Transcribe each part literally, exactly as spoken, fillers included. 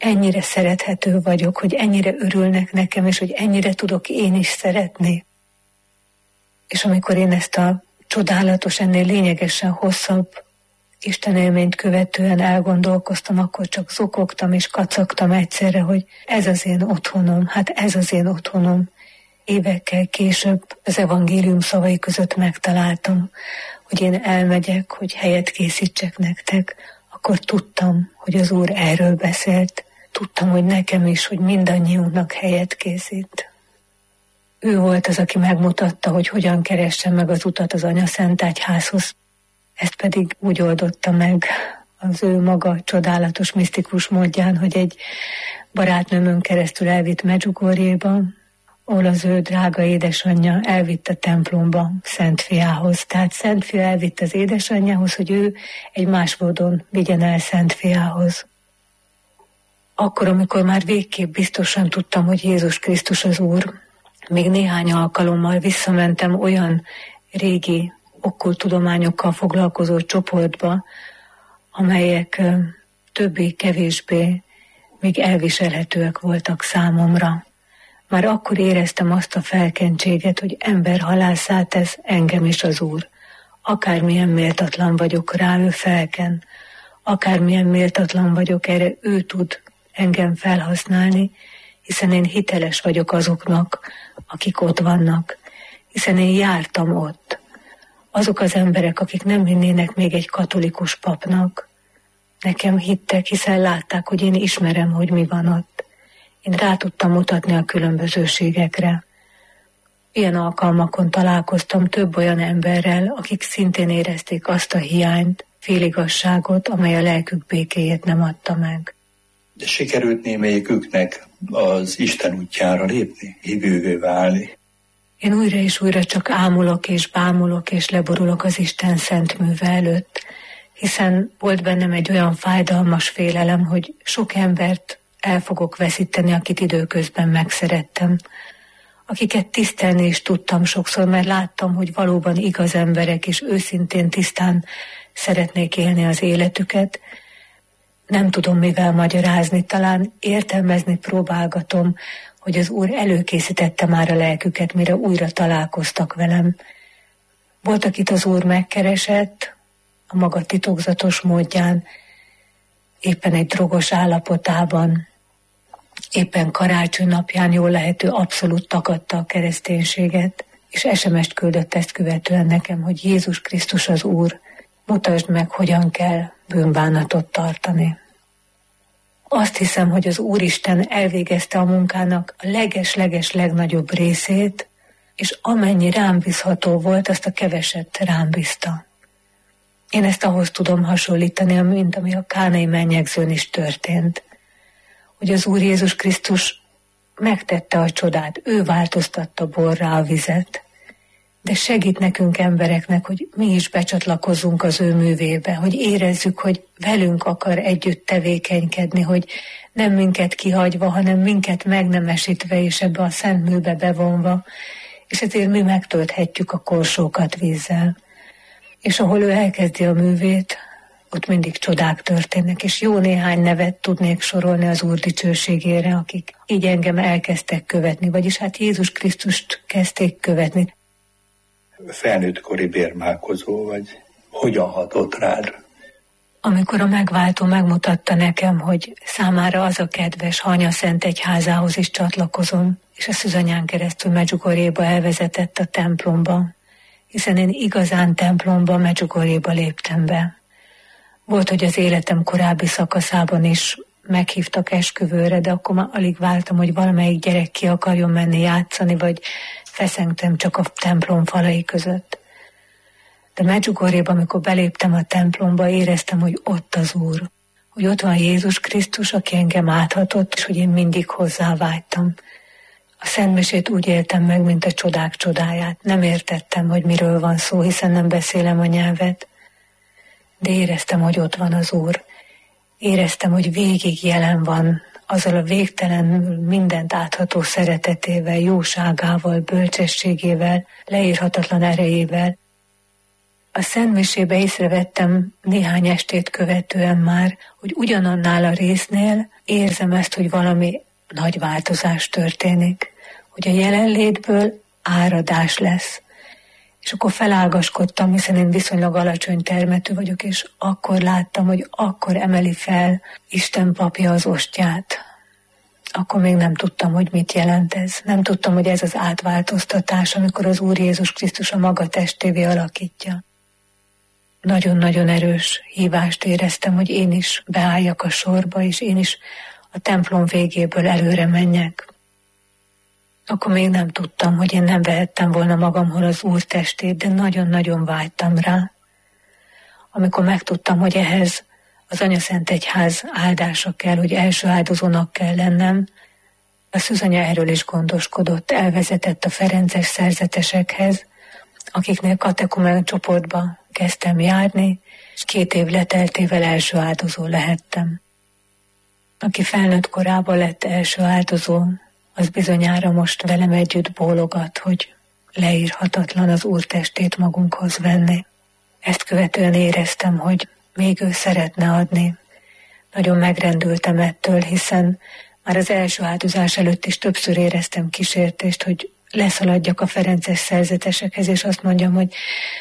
ennyire szerethető vagyok, hogy ennyire örülnek nekem, és hogy ennyire tudok én is szeretni. És amikor én ezt a csodálatos, ennél lényegesen hosszabb Isten élményt követően elgondolkoztam, akkor csak zokogtam és kacagtam egyszerre, hogy ez az én otthonom, hát ez az én otthonom. Évekkel később az evangélium szavai között megtaláltam, hogy én elmegyek, hogy helyet készítsek nektek, akkor tudtam, hogy az Úr erről beszélt. Tudtam, hogy nekem is, hogy mindannyiunknak helyet készít. Ő volt az, aki megmutatta, hogy hogyan keressem meg az utat az Anyaszentegyházhoz. Ezt pedig úgy oldotta meg az ő maga csodálatos, misztikus módján, hogy egy barátnőmön keresztül elvitt Medjugorjéba, ahol az ő drága édesanyja elvitt a templomba Szent Fiához. Tehát Szent Fia elvitt az édesanyjához, hogy ő egy más módon vigyen el Szent Fiához. Akkor, amikor már végképp biztosan tudtam, hogy Jézus Krisztus az Úr, még néhány alkalommal visszamentem olyan régi okkulttudományokkal foglalkozó csoportba, amelyek többé-kevésbé még elviselhetőek voltak számomra. Már akkor éreztem azt a felkentséget, hogy ember halászát tesz engem is az Úr. Akármilyen méltatlan vagyok rá, ő felken. Akármilyen méltatlan vagyok, erre ő tud engem felhasználni, hiszen én hiteles vagyok azoknak, akik ott vannak, hiszen én jártam ott. Azok az emberek, akik nem hinnének még egy katolikus papnak, nekem hittek, hiszen látták, hogy én ismerem, hogy mi van ott. Én rá tudtam mutatni a különbözőségekre. Ilyen alkalmakon találkoztam több olyan emberrel, akik szintén érezték azt a hiányt, féligasságot, amely a lelkük békéjét nem adta meg. De sikerült némelyiküknek az Isten útjára lépni, hívővé válni? Én újra és újra csak ámulok és bámulok és leborulok az Isten szent műve előtt, hiszen volt bennem egy olyan fájdalmas félelem, hogy sok embert el fogok veszíteni, akit időközben megszerettem, akiket tisztelni is tudtam sokszor, mert láttam, hogy valóban igaz emberek, és őszintén tisztán szeretnék élni az életüket. Nem tudom mivel magyarázni, talán értelmezni próbálgatom, hogy az Úr előkészítette már a lelküket, mire újra találkoztak velem. Volt, akit az Úr megkeresett, a maga titokzatos módján, éppen egy drogos állapotában, éppen karácsony napján jól lehető abszolút tagadta a kereszténységet, és es em est küldött ezt követően nekem, hogy Jézus Krisztus az Úr, mutasd meg, hogyan kell bűnbánatot tartani. Azt hiszem, hogy az Úristen elvégezte a munkának a leges-leges legnagyobb részét, és amennyi rám bízható volt, azt a keveset rám bízta. Én ezt ahhoz tudom hasonlítani, mint ami a kánai mennyegzőn is történt. Hogy az Úr Jézus Krisztus megtette a csodát, ő változtatta borrá a vizet, de segít nekünk embereknek, hogy mi is becsatlakozzunk az ő művébe, hogy érezzük, hogy velünk akar együtt tevékenykedni, hogy nem minket kihagyva, hanem minket megnemesítve és ebbe a szent műbe bevonva, és ezért mi megtölthetjük a korsókat vízzel. És ahol ő elkezdi a művét, ott mindig csodák történnek, és jó néhány nevet tudnék sorolni az Úr dicsőségére, akik így engem elkezdtek követni, vagyis hát Jézus Krisztust kezdték követni. Felnőttkori bérmálkozó vagy, hogyan hatott rád? Amikor a megváltó megmutatta nekem, hogy számára az a kedves, ha Anyaszentegyházához is csatlakozom, és a Szűzanyán keresztül Medjugorjéba elvezetett a templomba, hiszen én igazán templomba, Medjugorjéba léptem be. Volt, hogy az életem korábbi szakaszában is meghívtak esküvőre, de akkor már alig vártam, hogy valamelyik gyerek ki akarjon menni játszani, vagy feszengtem csak a templom falai között. De Medjugorjéba, amikor beléptem a templomba, éreztem, hogy ott az Úr, hogy ott van Jézus Krisztus, aki engem áthatott, és hogy én mindig hozzá vágytam. A szentmisét úgy éltem meg, mint a csodák csodáját. Nem értettem, hogy miről van szó, hiszen nem beszélem a nyelvet. De éreztem, hogy ott van az Úr. Éreztem, hogy végig jelen van, azzal a végtelen, mindent átható szeretetével, jóságával, bölcsességével, leírhatatlan erejével. A szentmisébe észrevettem néhány estét követően már, hogy ugyanannál a résznél érzem ezt, hogy valami nagy változás történik, hogy a jelenlétből áradás lesz. És akkor felágaskodtam, hiszen én viszonylag alacsony termetű vagyok, és akkor láttam, hogy akkor emeli fel Isten papja az ostját. Akkor még nem tudtam, hogy mit jelent ez. Nem tudtam, hogy ez az átváltoztatás, amikor az Úr Jézus Krisztus a maga testévé alakítja. Nagyon-nagyon erős hívást éreztem, hogy én is beálljak a sorba, és én is a templom végéből előre menjek. Akkor még nem tudtam, hogy én nem vehettem volna magamhoz az Úr testét, de nagyon-nagyon vágytam rá. Amikor megtudtam, hogy ehhez az Anyaszent Egyház áldása kell, hogy első áldozónak kell lennem, a Szűzanya erről is gondoskodott, elvezetett a ferences szerzetesekhez, akiknél katekumen csoportba kezdtem járni, és két év leteltével első áldozó lehettem. Aki felnőtt korában lett első áldozó, az bizonyára most velem együtt bólogat, hogy leírhatatlan az Úr testét magunkhoz venni. Ezt követően éreztem, hogy még ő szeretne adni. Nagyon megrendültem ettől, hiszen már az első áldozás előtt is többször éreztem kísértést, hogy leszaladjak a ferences szerzetesekhez, és azt mondjam, hogy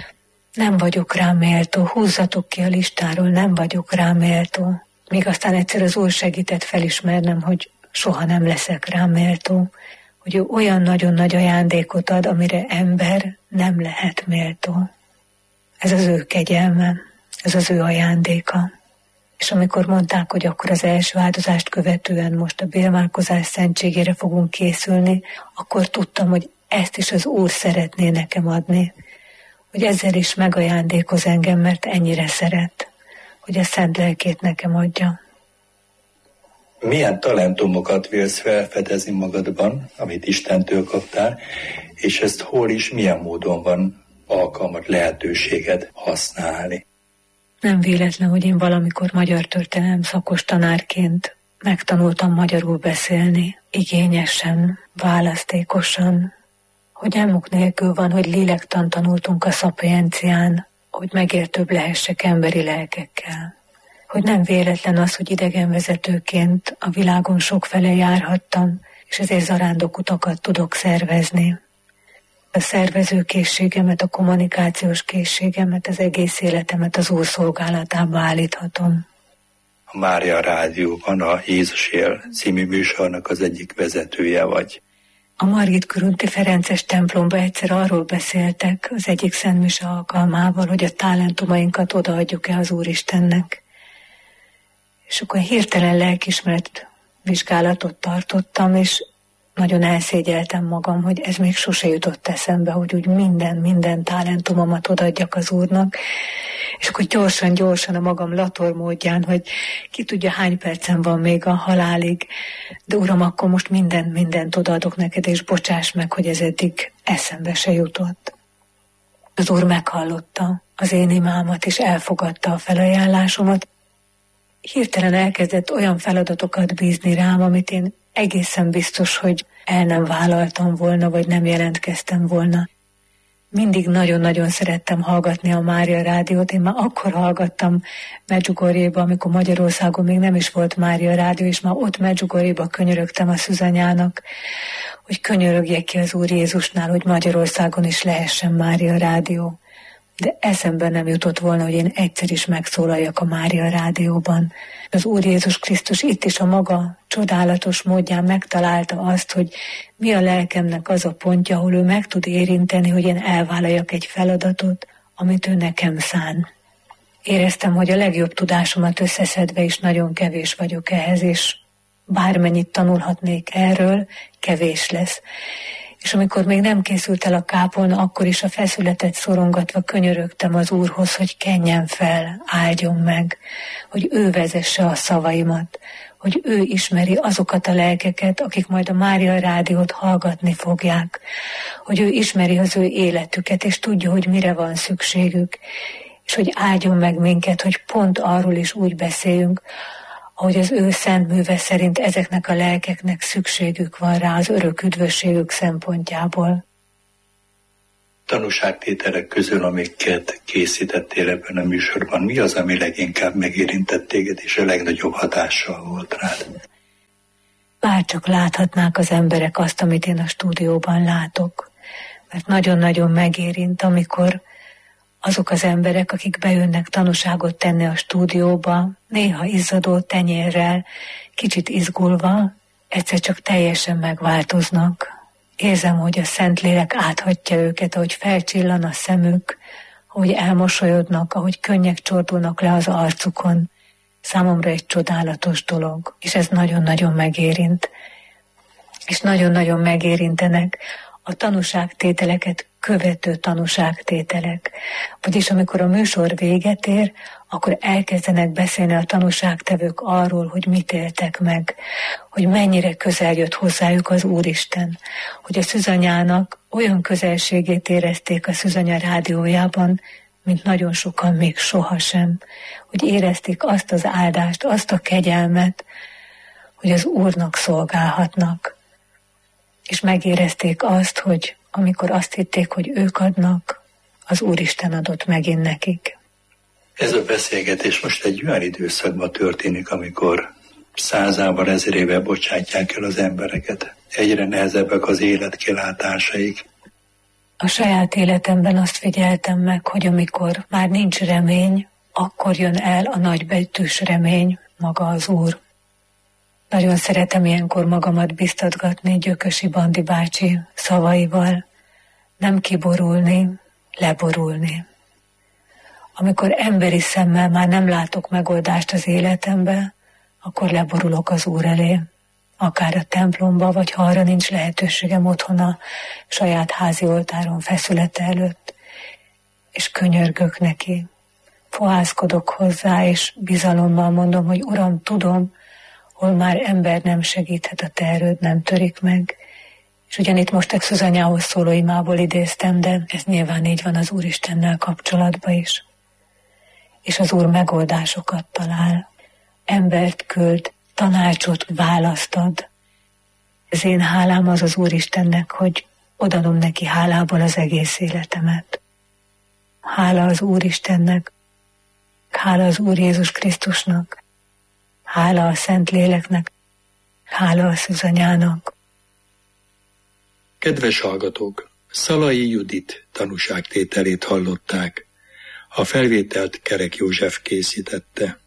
nem vagyok rá méltó, húzzatok ki a listáról, nem vagyok rá méltó. Még aztán egyszer az Úr segített felismernem, hogy soha nem leszek rá méltó, hogy ő olyan nagyon nagy ajándékot ad, amire ember nem lehet méltó. Ez az ő kegyelme, ez az ő ajándéka. És amikor mondták, hogy akkor az első áldozást követően most a bélmálkozás szentségére fogunk készülni, akkor tudtam, hogy ezt is az Úr szeretné nekem adni, hogy ezzel is megajándékoz engem, mert ennyire szeret, hogy a szent lelkét nekem adja. Milyen talentumokat vélsz felfedezni magadban, amit Istentől kaptál, és ezt hol is, milyen módon van alkalmad, lehetőséged használni? Nem véletlen, hogy én valamikor magyar történelem szakos tanárként megtanultam magyarul beszélni, igényesen, választékosan, hogy elmuk nélkül van, hogy lélektant tanultunk a szapiencián, hogy megértőbb lehessek emberi lelkekkel. Hogy nem véletlen az, hogy idegenvezetőként a világon sokfele járhattam, és ezért zarándokutakat tudok szervezni. A szervezőkészségemet, a kommunikációs készségemet, az egész életemet az Úr szolgálatába állíthatom. A Mária Rádióban a Jézus él című műsornak az egyik vezetője vagy. A Margit körúti Ferences templomba egyszer arról beszéltek az egyik szentmise alkalmával, hogy a talentumainkat odaadjuk-e az Úristennek. És akkor hirtelen lelkiismeret vizsgálatot tartottam, és nagyon elszégyeltem magam, hogy ez még sose jutott eszembe, hogy úgy minden, minden talentumomat odaadjak az Úrnak, és akkor gyorsan-gyorsan a magam lator módján, hogy ki tudja, hány percem van még a halálig, de Uram, akkor most mindent, mindent odaadok neked, és bocsáss meg, hogy ez eddig eszembe se jutott. Az Úr meghallotta az én imámat, és elfogadta a felajánlásomat. Hirtelen elkezdett olyan feladatokat bízni rám, amit én egészen biztos, hogy el nem vállaltam volna, vagy nem jelentkeztem volna. Mindig nagyon-nagyon szerettem hallgatni a Mária Rádiót. Én már akkor hallgattam Medjugorjéba, amikor Magyarországon még nem is volt Mária Rádió, és már ott Medjugorjéba könyörögtem a Szűzanyának, hogy könyörögjek ki az Úr Jézusnál, hogy Magyarországon is lehessen Mária Rádió. De eszembe nem jutott volna, hogy én egyszer is megszólaljak a Mária Rádióban. Az Úr Jézus Krisztus itt is a maga csodálatos módján megtalálta azt, hogy mi a lelkemnek az a pontja, ahol ő meg tud érinteni, hogy én elvállaljak egy feladatot, amit ő nekem szán. Éreztem, hogy a legjobb tudásomat összeszedve is nagyon kevés vagyok ehhez, és bármennyit tanulhatnék erről, kevés lesz. És amikor még nem készült el a kápolna, akkor is a feszületet szorongatva könyörögtem az Úrhoz, hogy kenjen fel, áldjon meg, hogy ő vezesse a szavaimat, hogy ő ismeri azokat a lelkeket, akik majd a Mária Rádiót hallgatni fogják, hogy ő ismeri az ő életüket, és tudja, hogy mire van szükségük, és hogy áldjon meg minket, hogy pont arról is úgy beszéljünk, ahogy az ő szent műve szerint ezeknek a lelkeknek szükségük van rá az örök üdvösségük szempontjából. tanúságtételek közül, amiket készítettél ebben a műsorban, mi az, ami leginkább megérintett téged, és a legnagyobb hatással volt rád? Bárcsak láthatnák az emberek azt, amit én a stúdióban látok. Mert nagyon-nagyon megérint, amikor azok az emberek, akik bejönnek tanúságot tenni a stúdióba, néha izzadó tenyérrel, kicsit izgulva, egyszer csak teljesen megváltoznak. Érzem, hogy a Szentlélek áthatja őket, ahogy felcsillan a szemük, ahogy elmosolyodnak, ahogy könnyek csordulnak le az arcukon. Számomra egy csodálatos dolog, és ez nagyon-nagyon megérint. És nagyon-nagyon megérintenek a tanúságtételeket követő tanúságtételek. Vagyis amikor a műsor véget ér, akkor elkezdenek beszélni a tanúságtevők arról, hogy mit éltek meg, hogy mennyire közel jött hozzájuk az Úristen, hogy a Szűzanyának olyan közelségét érezték a Szűzanya rádiójában, mint nagyon sokan még sohasem, hogy érezték azt az áldást, azt a kegyelmet, hogy az Úrnak szolgálhatnak. És megérezték azt, hogy amikor azt hitték, hogy ők adnak, az Úristen adott megint nekik. Ez a beszélgetés most egy olyan időszakban történik, amikor százával, ezerével bocsátják el az embereket. Egyre nehezebbek az életkilátásaik. A saját életemben azt figyeltem meg, hogy amikor már nincs remény, akkor jön el a nagybetűs remény, maga az Úr. Nagyon szeretem ilyenkor magamat biztatgatni Gyökösi Bandi bácsi szavaival. Nem kiborulni, leborulni. Amikor emberi szemmel már nem látok megoldást az életembe, akkor leborulok az Úr elé. Akár a templomba, vagy ha arra nincs lehetőségem otthon a saját házi oltáron feszülete előtt. És könyörgök neki. Fohászkodok hozzá, és bizalommal mondom, hogy Uram, tudom, hol már ember nem segíthet, a te erőd nem törik meg. És ugyanitt most egy Szűzanyához szóló imából idéztem, de ez nyilván így van az Úristennel kapcsolatban is. És az Úr megoldásokat talál, embert küld, tanácsot választad. Az én hálám az az Úristennek, hogy odadom neki hálából az egész életemet. Hála az Úristennek, hála az Úr Jézus Krisztusnak, hála a Szentléleknek, hála a Szűzanyának. Kedves hallgatók, Szalai Judit tanúságtételét hallották. A felvételt Kerek József készítette.